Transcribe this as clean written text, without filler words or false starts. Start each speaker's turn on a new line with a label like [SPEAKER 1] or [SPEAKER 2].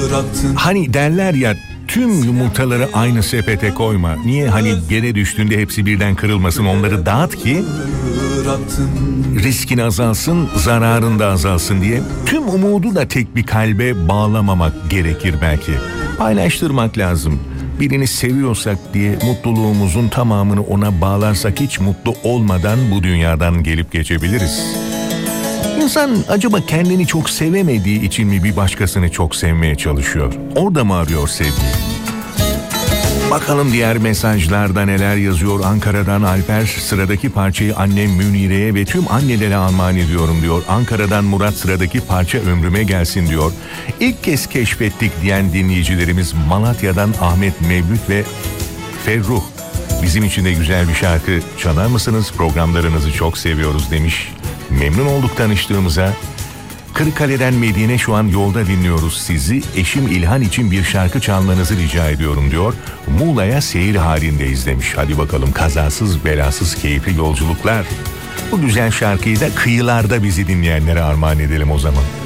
[SPEAKER 1] Hani derler ya, tüm yumurtaları aynı sepete koyma. Niye? Hani yere düştüğünde hepsi birden kırılmasın, onları dağıt ki riskin azalsın, zararın da azalsın diye. Tüm umudu da tek bir kalbe bağlamamak gerekir belki. Paylaştırmak lazım. Birini seviyorsak diye mutluluğumuzun tamamını ona bağlarsak hiç mutlu olmadan bu dünyadan gelip geçebiliriz. İnsan acaba kendini çok sevemediği için mi bir başkasını çok sevmeye çalışıyor? Orada mı arıyor sevgiyi? Bakalım diğer mesajlarda neler yazıyor. Ankara'dan Alper, sıradaki parçayı annem Münire'ye ve tüm annelere armağan ediyorum diyor. Ankara'dan Murat, sıradaki parça ömrüme gelsin diyor. İlk kez keşfettik diyen dinleyicilerimiz Malatya'dan Ahmet, Mevlüt ve Ferruh. Bizim için de güzel bir şarkı çalar mısınız? Programlarınızı çok seviyoruz demiş. Memnun olduk tanıştığımıza. Kırıkkale'den Medine, şu an yolda dinliyoruz sizi. Eşim İlhan için bir şarkı çalmanızı rica ediyorum diyor. Muğla'ya seyir halindeyiz demiş. Hadi bakalım, kazasız belasız keyifli yolculuklar. Bu güzel şarkıyı da kıyılarda bizi dinleyenlere armağan edelim o zaman.